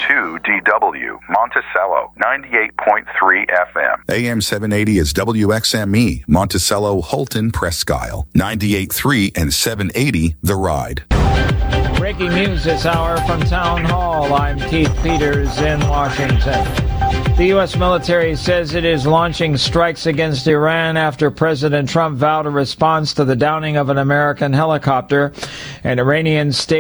WW2DW, Monticello, 98.3 FM. AM 780 is WXME, Monticello, Holton, Presque Isle, 98.3 and 780, The Ride. Breaking news this hour from Town Hall. I'm Keith Peters in Washington. The U.S. military says it is launching strikes against Iran after President Trump vowed a response to the downing of an American helicopter. An Iranian state